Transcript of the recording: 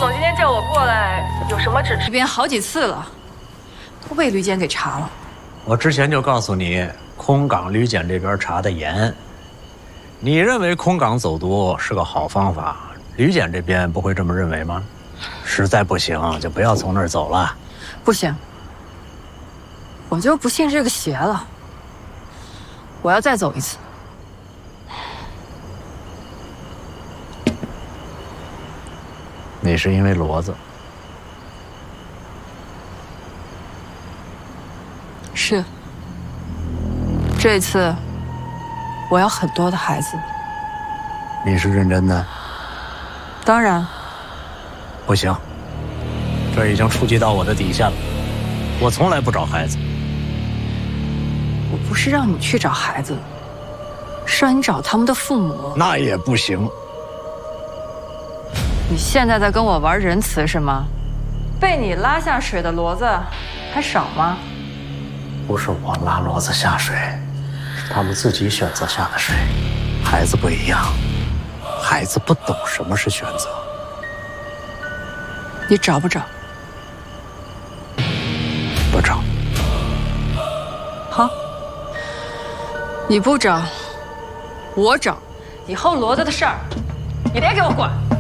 总今天叫我过来，有什么指示？ 这边好几次了，都被吕检给查了。 我之前就告诉你，空港吕检这边查得严。你认为空港走读是个好方法，吕检这边不会这么认为吗？实在不行，就不要从那儿走了。 不行，我就不信这个邪了。我要再走一次。 你是因为骡子？ 是。这次我要很多的孩子。 你是认真的？ 当然。 不行，这已经触及到我的底线了。我从来不找孩子。 我不是让你去找孩子，是让你找他们的父母。 那也不行。 你现在在跟我玩仁慈是吗？被你拉下水的骡子还少吗？ 不是我拉骡子下水，是他们自己选择下的水。孩子不一样，孩子不懂什么是选择。 你找不找？ 不找。 好，你不找，我找。以后骡子的事儿，你别给我管。